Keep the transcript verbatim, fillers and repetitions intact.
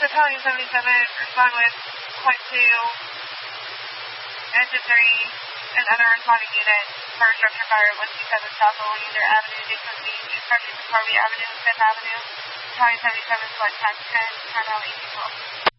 Battalion seventy-seven, respond with point two, engine three, and other responding units for structure fire at one two seven South Oleander Avenue, Dixon Beach, approaching Harvey Avenue and fifth Avenue. Battalion seventy-seven, select time ten, turn out eighteen twelve.